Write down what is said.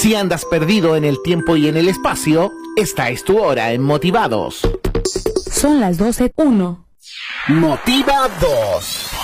Si andas perdido en el tiempo y en el espacio, esta es tu hora en Motivados. Son las 12:01. Motivados.